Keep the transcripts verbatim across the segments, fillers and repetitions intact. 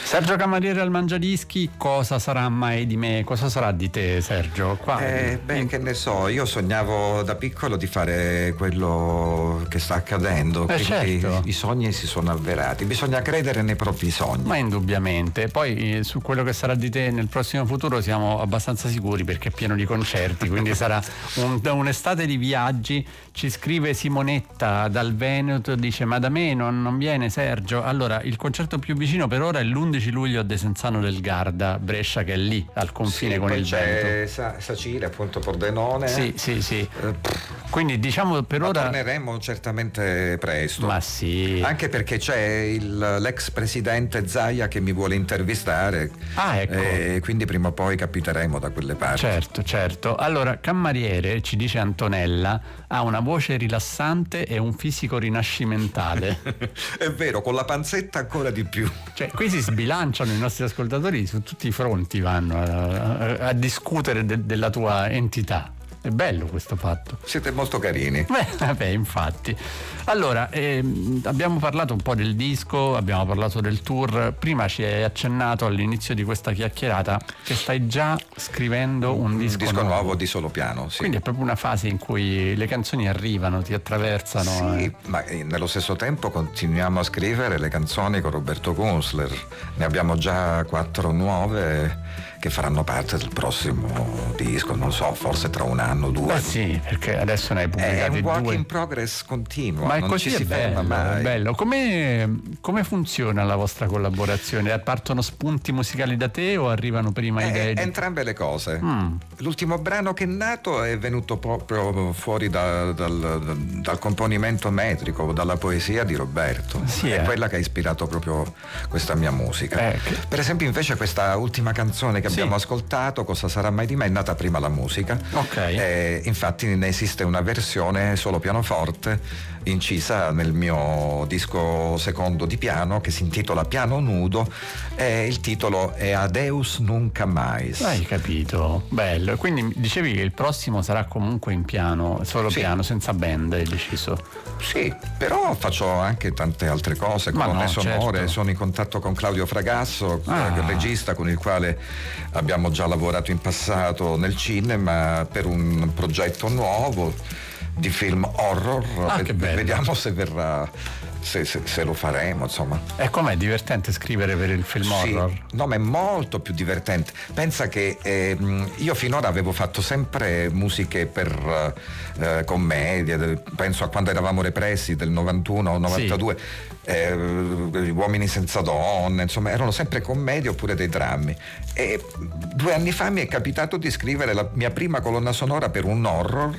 Sergio Camariere al Mangiadischi, cosa sarà mai di me? Cosa sarà di te, Sergio? Qua, eh, beh, che ne so, io sognavo da piccolo di fare quello che sta accadendo, eh, quindi certo. i sogni si sono avverati, bisogna credere nei propri sogni. Ma indubbiamente, poi eh, su quello che sarà di te nel prossimo futuro siamo abbastanza sicuri perché è pieno di concerti, quindi sarà un, un'estate di viaggi. Ci scrive Simonetta dal Veneto, dice: ma da me non, non viene Sergio? Allora, il concerto più vicino per ora è l'undici luglio a Desenzano del Garda, Brescia, che è lì al confine sì, con poi il c'è Veneto. Sa- Sacile, appunto Pordenone. Sì, sì, sì. Eh, quindi diciamo per ma ora torneremo certamente presto. Ma sì. Anche perché c'è il, l'ex presidente Zaia che mi vuole intervistare. Ah, ecco. E quindi prima o poi capiteremo da quelle parti. Certo, certo. Allora, Camariere, ci dice Antonella, ha una voce rilassante e un fisico rinascimentale. È vero, con la panzetta ancora di più. Cioè, qui si sbilanciano i nostri ascoltatori su tutti i fronti, vanno a, a, a discutere de, della tua entità. È bello questo fatto. Siete molto carini. Beh, vabbè, infatti. Allora, ehm, abbiamo parlato un po' del disco, abbiamo parlato del tour. Prima ci hai accennato all'inizio di questa chiacchierata che stai già scrivendo un disco, un disco nuovo. nuovo di solo piano, sì. Quindi è proprio una fase in cui le canzoni arrivano, ti attraversano. Sì, eh. ma nello stesso tempo continuiamo a scrivere le canzoni con Roberto Kunstler. Ne abbiamo già quattro nuove che faranno parte del prossimo disco, non so, forse tra un anno o due. Eh sì, perché adesso ne hai pubblicati è un work due. in progress continuo, Ma è non così, ci si è ferma bello, mai. è bello. Come, come funziona la vostra collaborazione? Partono spunti musicali da te o arrivano prima Eh, idee? di- entrambe le cose. Mm. L'ultimo brano che è nato è venuto proprio fuori da- dal, dal componimento metrico, dalla poesia di Roberto. Sì, è eh. quella che ha ispirato proprio questa mia musica. Eh, che- Per esempio, invece, questa ultima canzone che Sì. abbiamo ascoltato, Cosa sarà mai di me, è nata prima la musica. Ok. Eh, infatti ne esiste una versione solo pianoforte incisa nel mio disco secondo di piano che si intitola Piano Nudo, e il titolo è Adeus Nunca Mais. Hai capito, bello. Quindi dicevi che il prossimo sarà comunque in piano, solo Sì. piano, senza band, hai deciso. Sì, però faccio anche tante altre cose, Ma colonne no, sonore, certo. sono in contatto con Claudio Fragasso, Ah. il regista con il quale abbiamo già lavorato in passato nel cinema per un progetto nuovo di film horror. Ah, che bello. Vediamo se verrà, se, se- se lo faremo, insomma. E com'è divertente scrivere per il film Sì, horror? no, ma è molto più divertente. Pensa che ehm, io finora avevo fatto sempre musiche per eh, commedie, de- penso a quando eravamo repressi del novantuno o novantadue, eh, gli Uomini senza donne, insomma erano sempre commedie oppure dei drammi. E due anni fa mi è capitato di scrivere la mia prima colonna sonora per un horror.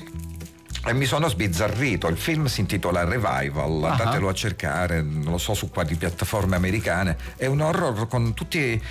E mi sono sbizzarrito. Il film si intitola Revival, Ah. andatelo a cercare, non lo so su quali piattaforme americane. È un horror con tutti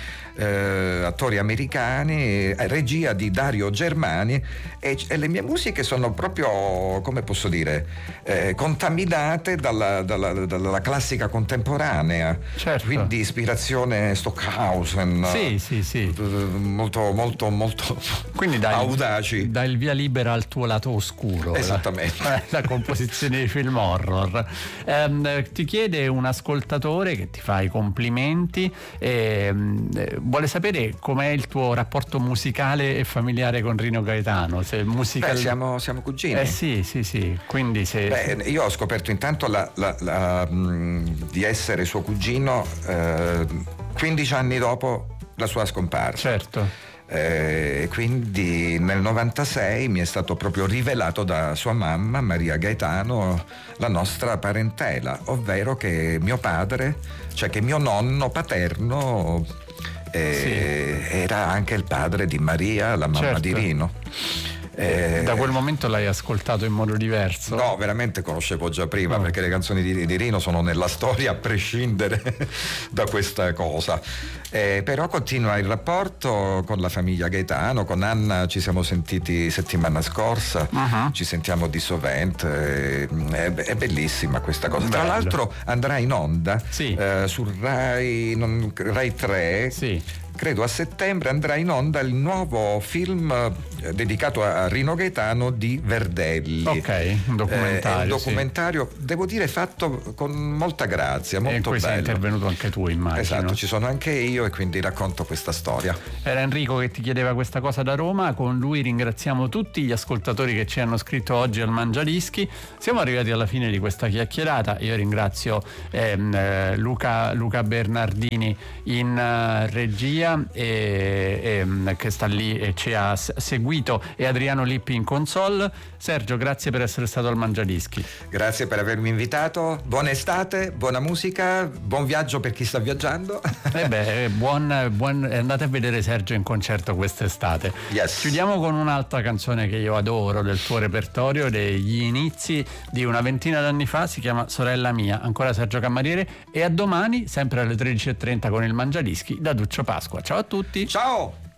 eh, attori americani, eh, regia di Dario Germani, e, e le mie musiche sono proprio, come posso dire, eh, contaminate dalla, dalla, dalla classica contemporanea. Certo. Quindi ispirazione Stockhausen. Sì, sì, sì. eh, Molto, molto, molto Quindi dai, audaci. dai il via libera al tuo lato oscuro. Esattamente. La, la composizione di film horror. Ehm, ti chiede un ascoltatore che ti fa i complimenti, ehm, eh, vuole sapere com'è il tuo rapporto musicale e familiare con Rino Gaetano. Se musical... Beh, siamo, siamo cugini. Eh sì, sì, sì. Quindi se... Beh, io ho scoperto intanto la, la, la, mh, di essere suo cugino eh, quindici anni dopo la sua scomparsa. Certo. Eh, quindi nel novantasei mi è stato proprio rivelato da sua mamma Maria Gaetano la nostra parentela, ovvero che mio padre, cioè che mio nonno paterno eh, era anche il padre di Maria, la mamma Certo. di Rino. Eh, Da quel momento l'hai ascoltato in modo diverso? No, veramente conoscevo già prima, Oh. perché le canzoni di, di Rino sono nella storia a prescindere da questa cosa. Eh, però continua il rapporto con la famiglia Gaetano, con Anna ci siamo sentiti settimana scorsa, Uh-huh. ci sentiamo di sovente, eh, è, è bellissima questa cosa. Tra Bello. l'altro andrà in onda Sì. eh, su Rai, non- Rai tre Sì. credo a settembre andrà in onda il nuovo film eh, dedicato a Rino Gaetano di Verdelli. Ok, un documentario. Eh, è un documentario, sì. Devo dire, fatto con molta grazia, molto bello. E in cui bello. sei intervenuto anche tu, immagino. Esatto, ci sono anche io e quindi racconto questa storia. Era Enrico che ti chiedeva questa cosa da Roma, con lui ringraziamo tutti gli ascoltatori che ci hanno scritto oggi al Mangiadischi. Siamo arrivati alla fine di questa chiacchierata, io ringrazio ehm, Luca, Luca Bernardini in uh, regia e, e, che sta lì e ci ha seguito, e Adriano Lippi in console. Sergio, grazie per essere stato al Mangiadischi. Grazie per avermi invitato, buona estate, buona musica, buon viaggio per chi sta viaggiando. E beh, buon, buon, andate a vedere Sergio in concerto quest'estate. Yes. Chiudiamo con un'altra canzone che io adoro del tuo repertorio, degli inizi di una ventina d'anni fa, si chiama Sorella mia, ancora Sergio Camariere, e a domani sempre alle tredici e trenta con il Mangiadischi da Duccio Pasqua. Ciao a tutti. Ciao.